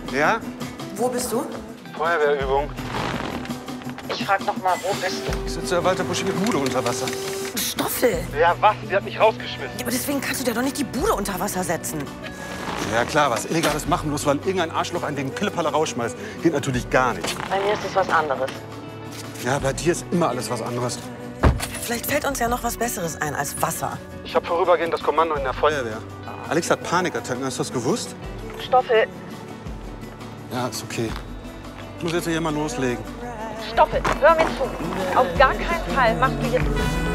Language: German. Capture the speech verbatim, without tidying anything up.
Ja? Wo bist du? Feuerwehrübung. Ich frag noch mal, wo bist du? Ich sitze Walter Buschi mit Bude unter Wasser. Stoffel! Ja, was? Die hat mich rausgeschmissen. Ja, aber deswegen kannst du dir doch nicht die Bude unter Wasser setzen. Ja klar, was Illegales machen, bloß weil irgendein Arschloch einen wegen Pillepalle rausschmeißt. Geht natürlich gar nicht. Bei mir ist es was anderes. Ja, bei dir ist immer alles was anderes. Vielleicht fällt uns ja noch was Besseres ein als Wasser. Ich habe vorübergehend das Kommando in der Feuerwehr. Alex hat Panikattacken, hast du das gewusst? Stoffel! Ja, ist okay. Ich muss jetzt hier mal loslegen. Stoffel, hör mir zu. Auf gar keinen Fall machst du jetzt...